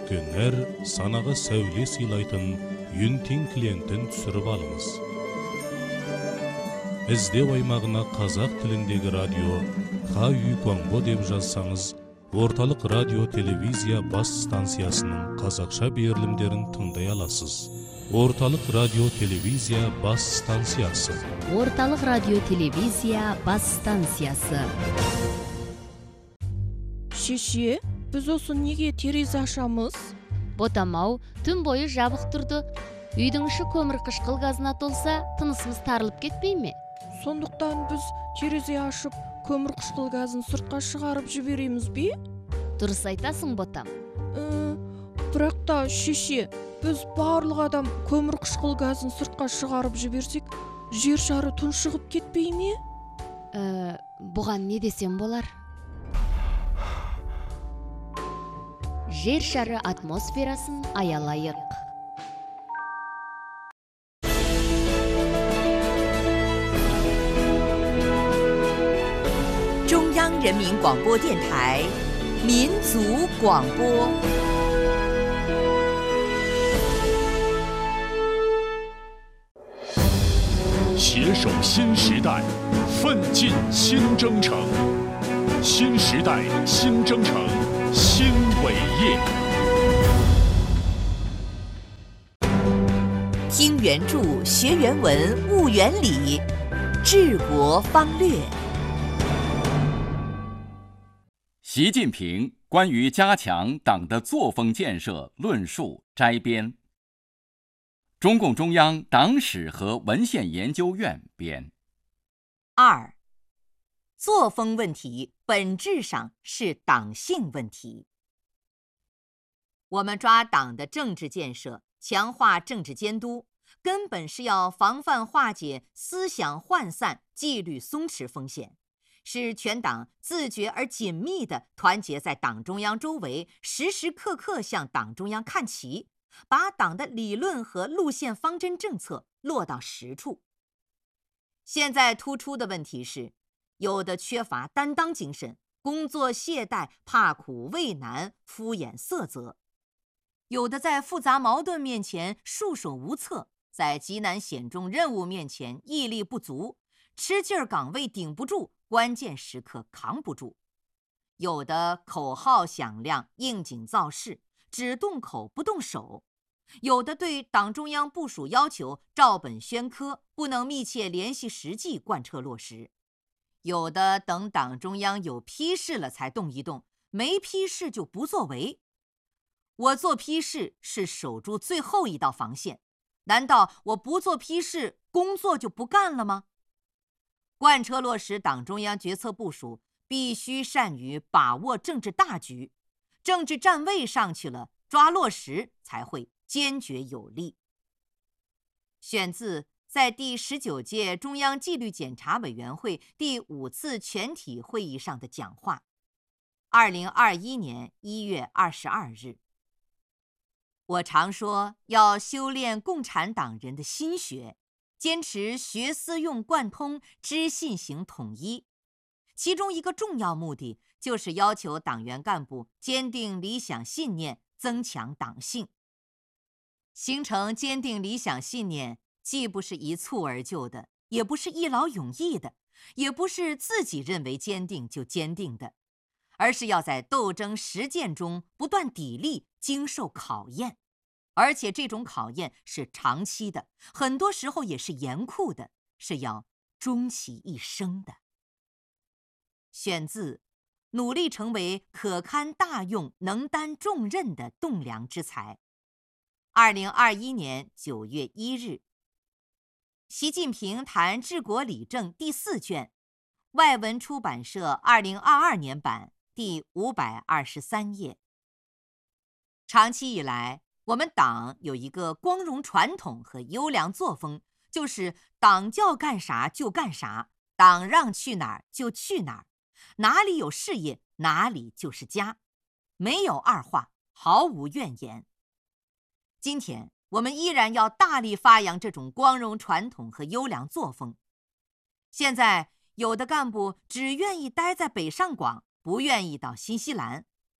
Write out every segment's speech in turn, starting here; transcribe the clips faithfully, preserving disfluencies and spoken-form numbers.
өткенler санаға сәуле сыйлайтын Юнтин клиентін түсіріп алыңыз. Іздеу аймағына қазақ тіліндегі радио Ха Үй Конго деп жазсаңыз, орталық радио телевизия бас станциясының қазақша берілімдерін тыңдай аласыз. Орталық радио телевизия бас станциясы. Орталық радио телевизия бас станциясы. Шеше, біз осы неге терезе ашамыз? Ботамау, түн бойы жабық тұрды. Үйдің іші көмір қышқыл газына толса, тынысымыз тарылып кетпей ме? Сондықтан біз терезе ашып, көмір қышқыл газын сыртқа шығарып жібереміз бе? Дұрыс айтасың, ботам. Ә, бірақ та, шеше, біз барлық адам көмір қышқыл газын сыртқа шығарып жіберсек, жер шары тұншығып кетпей ме? Ә, бұған не десем болар? Жер шары атмосферасын аялайық. 中央人民广播电台民族广播。 携手新时代，奋进新征程。新时代，新征程，新伟业。 听原著，学原文，悟原理，治国方略。 习近平关于加强党的作风建设论述摘编。中共中央党史和文献研究院编。 二，作风问题本质上是党性问题。我们抓党的政治建设，强化政治监督，根本是要防范化解思想涣散、纪律松弛风险，使全党自觉而紧密地团结在党中央周围，时时刻刻向党中央看齐，把党的理论和路线方针政策落到实处。现在突出的问题是，有的缺乏担当精神，工作懈怠，怕苦畏难，敷衍塞责；有的在复杂矛盾面前束手无策，在极难险重任务面前毅力不足，吃劲儿岗位顶不住，关键时刻扛不住；有的口号响亮，应景造势，只动口不动手；有的对党中央部署要求照本宣科，不能密切联系实际贯彻落实；有的等党中央有批示了才动一动，没批示就不作为。我做批示是守住最后一道防线，难道我不做批示，工作就不干了吗？贯彻落实党中央决策部署，必须善于把握政治大局，政治站位上去了，抓落实才会坚决有力。选自在第十九届中央纪律检查委员会第五次全体会议上的讲话，二零二一年一月二十二日。我常说要修炼共产党人的心学，坚持学思用贯通、知信行统一。其中一个重要目的就是要求党员干部坚定理想信念，增强党性。形成坚定理想信念，既不是一蹴而就的，也不是一劳永逸的，也不是自己认为坚定就坚定的，而是要在斗争实践中不断砥砺，经受考验。而且这种考验是长期的，很多时候也是严酷的，是要终其一生的。选自努力成为可堪大用、能担重任的栋梁之才。二零二一年九月一日，习近平谈治国理政第四卷，外文出版社二零二二年版第五百二十三页。长期以来，我们党有一个光荣传统和优良作风，就是党叫干啥就干啥，党让去哪儿就去哪儿，哪里有事业哪里就是家，没有二话，毫无怨言。今天我们依然要大力发扬这种光荣传统和优良作风。现在有的干部只愿意待在北上广，不愿意到新西兰，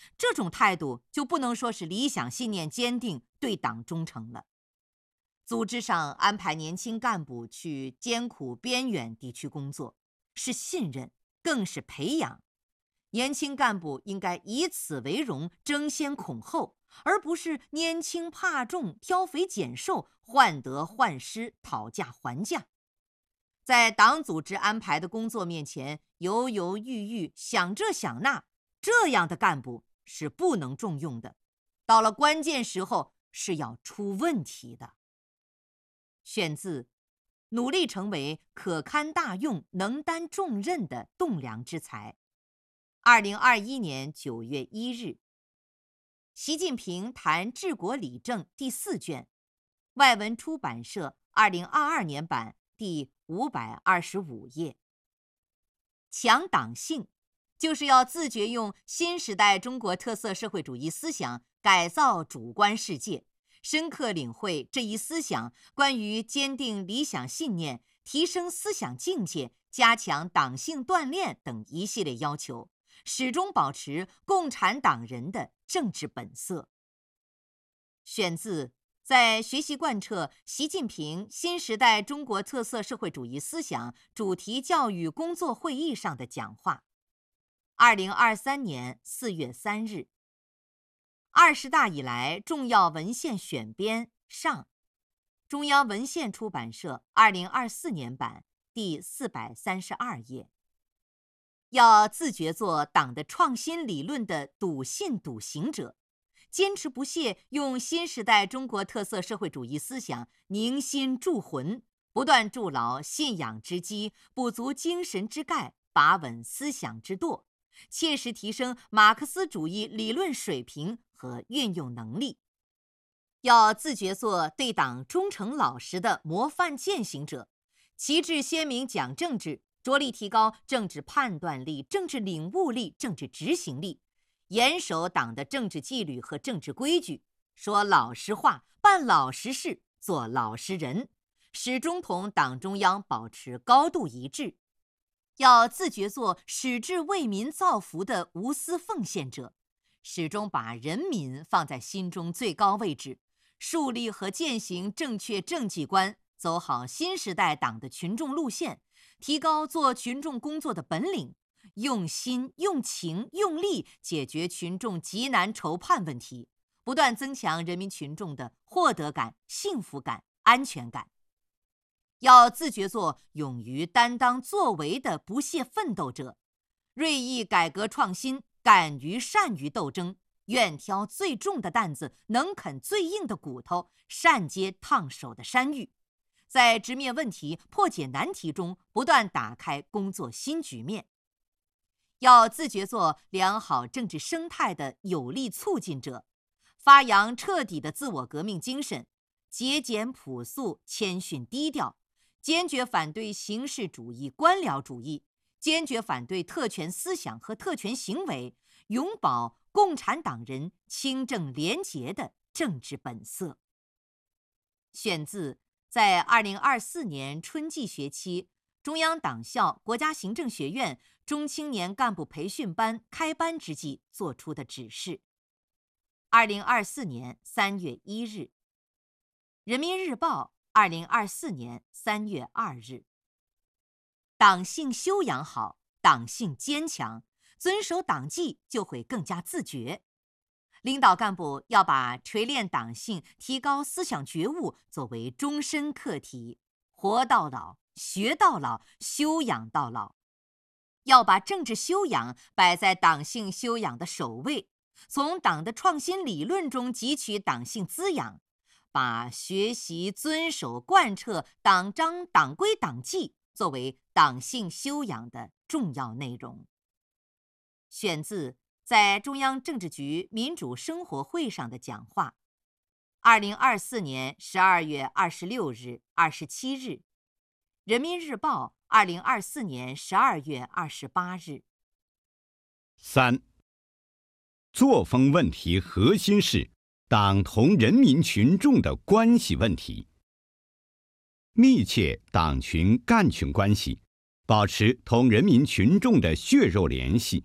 这种态度就不能说是理想信念坚定、对党忠诚了。组织上安排年轻干部去艰苦边远地区工作，是信任，更是培养。年轻干部应该以此为荣，争先恐后，而不是拈轻怕重、挑肥拣瘦、患得患失、讨价还价。在党组织安排的工作面前犹犹豫豫、想这想那，这样的干部是不能重用的，到了关键时候是要出问题的。选自《努力成为可堪大用、能担重任的栋梁之才》，二零二一年九月一日。习近平谈治国理政第四卷，外文出版社二零二二年版第五百二十五页。强党性，就是要自觉用新时代中国特色社会主义思想改造主观世界，深刻领会这一思想关于坚定理想信念、提升思想境界、加强党性锻炼等一系列要求，始终保持共产党人的政治本色。选自在学习贯彻习近平新时代中国特色社会主义思想主题教育工作会议上的讲话，二零二三年四月三日。二十大以来重要文献选编上，中央文献出版社二零二四年版第四百三十二页。要自觉做党的创新理论的笃信笃行者，坚持不懈用新时代中国特色社会主义思想凝心铸魂，不断筑牢信仰之基，补足精神之钙，把稳思想之舵，切实提升马克思主义理论水平和运用能力。要自觉做对党忠诚老实的模范践行者，旗帜鲜明讲政治，着力提高政治判断力、政治领悟力、政治执行力，严守党的政治纪律和政治规矩，说老实话，办老实事，做老实人，始终同党中央保持高度一致。要自觉做矢志为民造福的无私奉献者，始终把人民放在心中最高位置，树立和践行正确政绩观，走好新时代党的群众路线，提高做群众工作的本领，用心、用情、用力解决群众急难愁盼问题，不断增强人民群众的获得感、幸福感、安全感。要自觉做勇于担当作为的不懈奋斗者，锐意改革创新，敢于善于斗争，愿挑最重的担子，能啃最硬的骨头，善接烫手的山芋，在直面问题、破解难题中不断打开工作新局面。要自觉做良好政治生态的有力促进者，发扬彻底的自我革命精神，节俭朴素、谦逊低调，坚决反对形式主义、官僚主义，坚决反对特权思想和特权行为，永葆共产党人清正廉洁的政治本色。选自在二零二四年春季学期中央党校国家行政学院中青年干部培训班开班之际作出的指示。二零二四年三月一日。人民日报二零二四年三月二日。党性修养好，党性坚强，遵守党纪就会更加自觉。领导干部要把锤炼党性、提高思想觉悟作为终身课题，活到老，学到老，修养到老。要把政治修养摆在党性修养的首位，从党的创新理论中汲取党性滋养，把学习、遵守、贯彻党章、党规、党纪作为党性修养的重要内容。选自在中央政治局民主生活会上的讲话，二零二四年十二月二十六日、二十七日，人民日报二零二四年十二月二十八日。 三、作风问题核心是党同人民群众的关系问题，密切党群干群关系，保持同人民群众的血肉联系，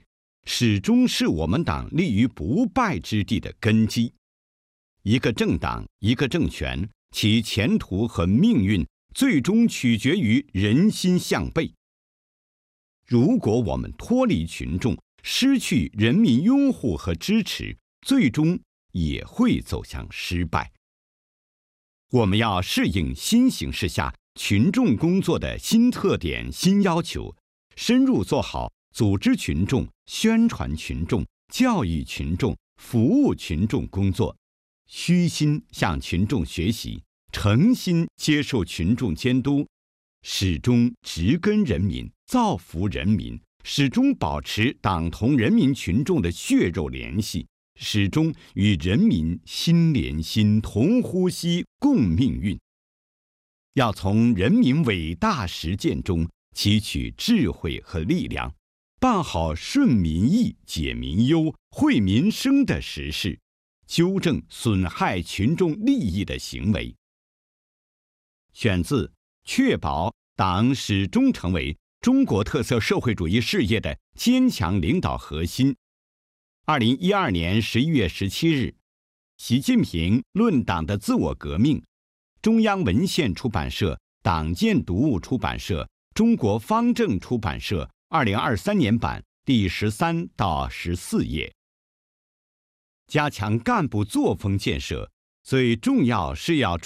始终是我们党立于不败之地的根基。一个政党，一个政权，其前途和命运最终取决于人心向背。如果我们脱离群众，失去人民拥护和支持，最终也会走向失败。我们要适应新形势下群众工作的新特点、新要求，深入做好组织群众、宣传群众、教育群众、服务群众工作，虚心向群众学习，诚心接受群众监督，始终植根人民，造福人民，始终保持党同人民群众的血肉联系，始终与人民心连心，同呼吸，共命运。要从人民伟大实践中汲取智慧和力量，办好顺民意、解民忧、惠民生的实事，纠正损害群众利益的行为。选自《确保党始终成为中国特色社会主义事业的坚强领导核心》。二零一二年十一月十七日，习近平论党的自我革命，中央文献出版社、党建读物出版社、中国方正出版社二零二三年版第十三到十四页。加强干部作风建设，最重要是要